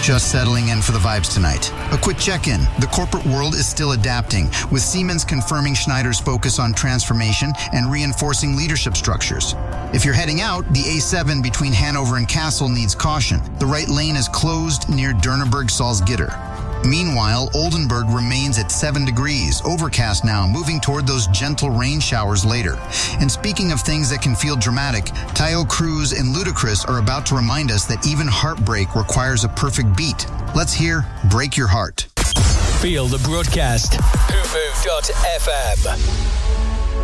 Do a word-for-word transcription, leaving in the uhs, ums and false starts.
Just settling in for the vibes tonight. A quick check-in. The corporate world is still adapting, with Siemens confirming Schneider's focus on transformation and reinforcing leadership structures. If you're heading out, the A seven between Hanover and Kassel needs caution. The right lane is closed near Derneburg-Salzgitter. Meanwhile, Oldenburg remains at seven degrees, overcast now, moving toward those gentle rain showers later. And speaking of things that can feel dramatic, Taio Cruz and Ludacris are about to remind us that even heartbreak requires a perfect beat. Let's hear Break Your Heart. Feel the broadcast. Hoovoo dot f m